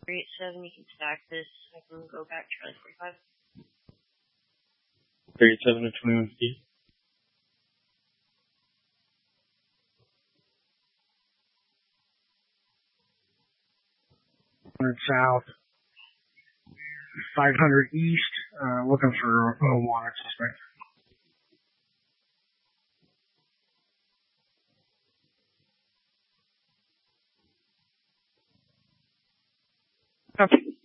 387, you can stack this. I can go back, Charlie 45. 387 to 21 feet. 100 south, 500 east, looking for a wanted suspect. Okay.